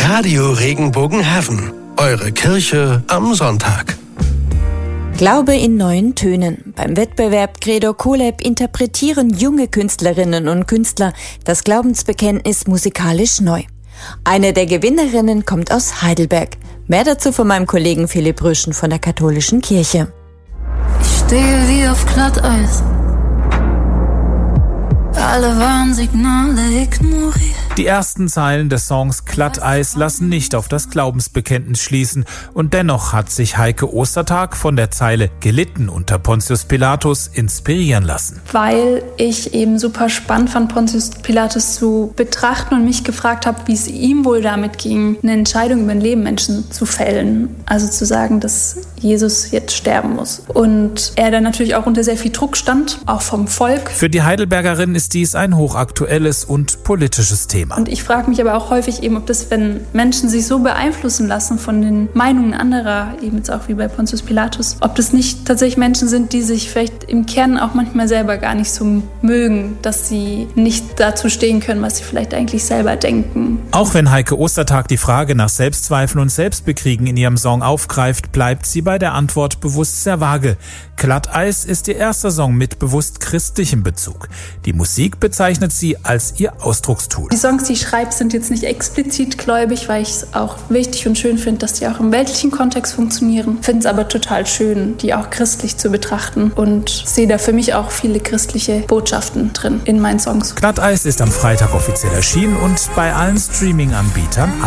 Radio Regenbogen Heaven. Eure Kirche am Sonntag. Glaube in neuen Tönen. Beim Wettbewerb Credo Colab interpretieren junge Künstlerinnen und Künstler das Glaubensbekenntnis musikalisch neu. Eine der Gewinnerinnen kommt aus Heidelberg. Mehr dazu von meinem Kollegen Philipp Rüschen von der Katholischen Kirche. Ich stehe wie auf Glatteis. Alle Warnsignale ignoriert. Die ersten Zeilen des Songs Glatteis lassen nicht auf das Glaubensbekenntnis schließen. Und dennoch hat sich Heike Ostertag von der Zeile gelitten unter Pontius Pilatus inspirieren lassen. Weil ich eben super spannend fand, Pontius Pilatus zu betrachten und mich gefragt habe, wie es ihm wohl damit ging, eine Entscheidung über ein Leben Menschen zu fällen. Also zu sagen, dass Jesus jetzt sterben muss. Und er dann natürlich auch unter sehr viel Druck stand, auch vom Volk. Für die Heidelbergerin ist dies ein hochaktuelles und politisches Thema. Und ich frage mich aber auch häufig eben, ob das, wenn Menschen sich so beeinflussen lassen von den Meinungen anderer, eben jetzt auch wie bei Pontius Pilatus, ob das nicht tatsächlich Menschen sind, die sich vielleicht im Kern auch manchmal selber gar nicht so mögen, dass sie nicht dazu stehen können, was sie vielleicht eigentlich selber denken. Auch wenn Heike Ostertag die Frage nach Selbstzweifeln und Selbstbekriegen in ihrem Song aufgreift, bleibt sie bei der Antwort bewusst sehr vage. Glatteis ist ihr erster Song mit bewusst christlichem Bezug. Die Musik bezeichnet sie als ihr Ausdruckstool. Die Songs, die ich schreibe, sind jetzt nicht explizit gläubig, weil ich es auch wichtig und schön finde, dass die auch im weltlichen Kontext funktionieren. Finde es aber total schön, die auch christlich zu betrachten und sehe da für mich auch viele christliche Botschaften drin in meinen Songs. Glatteis ist am Freitag offiziell erschienen und bei allen Streaming-Anbietern ab.